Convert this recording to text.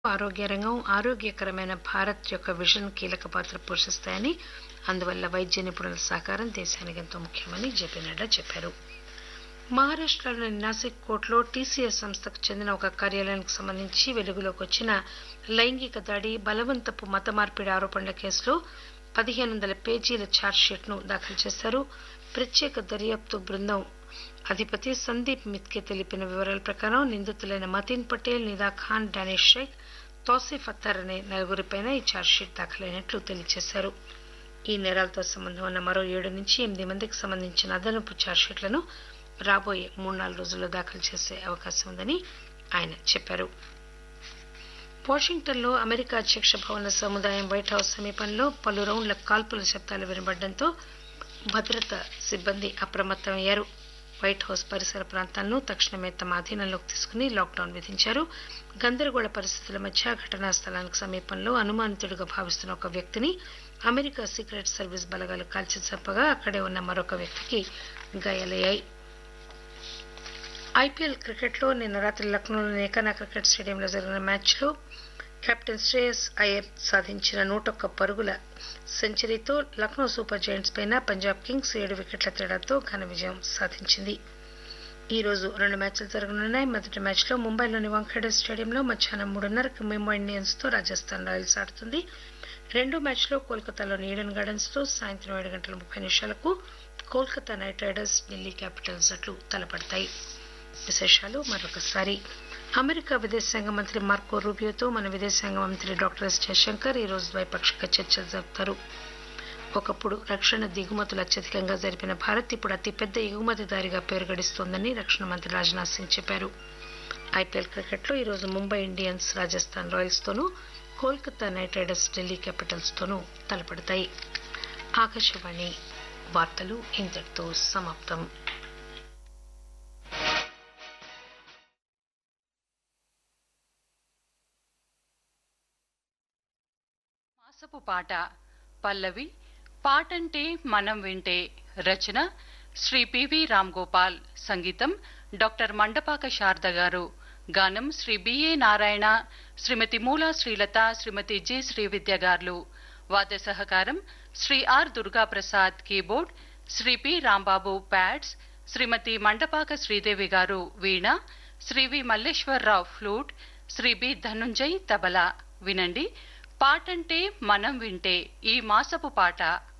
ఆరోగ్య రంగం ఆరోగ్యకరమైన భారత్ యొక్క విజన్ కీలక పాత్ర పోషిస్తాయని, అందువల్ల వైద్య నిపుణుల సహకారం దేశానికి ఎంతో ముఖ్యమని జేపీ నడ్డా చెప్పారు. మహారాష్టలోని నాసిక్ కోర్టులో టీసీఎస్ సంస్థకు చెందిన ఒక కార్యాలయానికి సంబంధించి వెలుగులోకి వచ్చిన లైంగిక దాడి, బలవంతపు మత మార్పిడి ఆరోపణల కేసులో 1500 పేజీల ఛార్జ్షీట్ను దాఖలు చేశారు. ప్రత్యేక దర్యాప్తు బృందం అధిపతి సందీప్ మిత్కే తెలిపిన వివరాల ప్రకారం నిందితులైన మతీన్ పటేల్, నిదా ఖాన్, డానిష్ షేక్, తౌసిఫ్ అత్తర్ అనే నలుగురిపైన ఈ ఛార్జ్షీట్ దాఖలైనట్లు తెలియజేశారు. ఈ నేరాలతో సంబంధం ఉన్న మరో 7 నుంచి 8 మందికి సంబంధించిన అదనపు ఛార్జ్షీట్లను రాబోయే 3-4 రోజుల్లో దాఖలు చేసే అవకాశం ఉందని ఆయన చెప్పారు. వాషింగ్టన్లో అమెరికా అధ్యక్ష భవన సముదాయం వైట్ హౌస్ సమీపంలో పలు రౌండ్ల కాల్పుల శబ్దాలు వినబడడంతో భద్రతా సిబ్బంది అప్రమత్తమయ్యారు. వైట్ హౌస్ పరిసర ప్రాంతాలను తక్షణమే తమ అధీనంలోకి తీసుకుని లాక్డౌన్ విధించారు. గందరగోళ పరిస్థితుల మధ్య ఘటనా స్థలానికి సమీపంలో అనుమానితుడిగా భావిస్తున్న ఒక వ్యక్తిని అమెరికా సీక్రెట్ సర్వీస్ బలగాలు కాల్చి చంపగా అక్కడే ఉన్న మరొక వ్యక్తికి గాయాలయ్యాయి. ఐపీఎల్ క్రికెట్లో నిన్న రాత్రి లక్నోలోని ఏకానా క్రికెట్ స్టేడియంలో జరిగిన మ్యాచ్లో కెప్టెన్ శ్రేయస్ అయ్యర్ సాధించిన 101 పరుగుల సెంచరీతో లక్నో సూపర్ జెయింట్స్ పైన పంజాబ్ కింగ్స్ 7 వికెట్ల తేడాతో ఘన విజయం సాధించింది. ఈ రోజు 2 మ్యాచ్లు జరగనున్నాయి. మొదటి మ్యాచ్లో ముంబైలోని వాంఖేడే స్టేడియంలో మధ్యాహ్నం 3:30కి ముంబై ఇండియన్స్ తో రాజస్థాన్ రాయల్స్ ఆడుతుంది. రెండో మ్యాచ్లో కోల్కతాలోని ఈడెన్ గార్డెన్స్ తో సాయంత్రం 7:30 Kolkata night riders, Delhi Capitals జట్లు తలపడతాయి. విశేషాలు మరొకసారి. అమెరికా విదేశాంగ మంత్రి మార్కో రూబియోతో మన విదేశాంగ మంత్రి డాక్టర్ ఎస్ జయశంకర్ ఈ రోజు ద్వైపాక్షిక చర్చలు జరుపుతారు. ఒకప్పుడు రక్షణ దిగుమతులు అత్యధికంగా జరిపిన భారత్ ఇప్పుడు అతిపెద్ద ఎగుమతిదారిగా పేరు గడిస్తోందని రక్షణ మంత్రి రాజ్నాథ్ సింగ్ చెప్పారు. ఐపీఎల్ క్రికెట్లో ఈ రోజు ముంబై ఇండియన్స్ రాజస్థాన్ రాయల్స్ తోనూ, Kolkata night riders Delhi Capitals తోనూ తలపడతాయి. ఆకాశవాణి వార్తలు ఇంతటితో సమాప్తం. మాసపు పాట పల్లవి. పాటంటే మనం వింటే. రచన శ్రీ పివి రామ్ గోపాల్. సంగీతం డాక్టర్ మండపాక శారద గారు. గానం శ్రీ బిఏ నారాయణ, శ్రీమతి మూలా శ్రీలత, శ్రీమతి జె శ్రీవిద్య గారు. వాద్య సహకారం Shri are Durgaprasad. Keyboard Shri P Rambabu. Pods శ్రీమతి మండపాక శ్రీదేవి గారు. వీణ శ్రీ వి మల్లేశ్వరరావు. Flute Shri B Dhananjay tabla. వినండి పాటంటే మనం వింటే ఈ మాసపు పాట.